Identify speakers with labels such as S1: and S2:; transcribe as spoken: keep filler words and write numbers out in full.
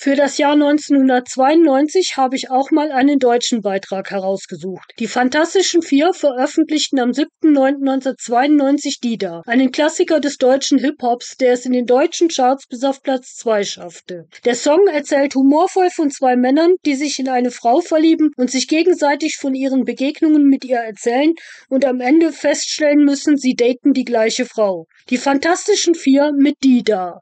S1: Für das Jahr neunzehnhundertzweiundneunzig habe ich auch mal einen deutschen Beitrag herausgesucht. Die Fantastischen Vier veröffentlichten am siebten neunten neunzehnhundertzweiundneunzig Dida, einen Klassiker des deutschen Hip-Hops, der es in den deutschen Charts bis auf Platz zwei schaffte. Der Song erzählt humorvoll von zwei Männern, die sich in eine Frau verlieben und sich gegenseitig von ihren Begegnungen mit ihr erzählen und am Ende feststellen müssen, sie daten die gleiche Frau. Die Fantastischen Vier mit Dida.